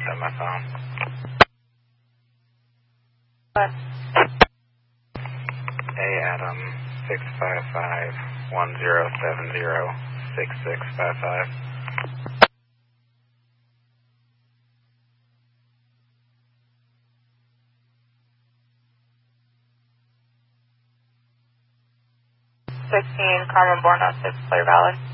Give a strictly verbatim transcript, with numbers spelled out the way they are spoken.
set my phone. What? Hey, Adam, six five five, one zero seven zero, six six five five. sixteen Carmen Borno, six Clear Valley.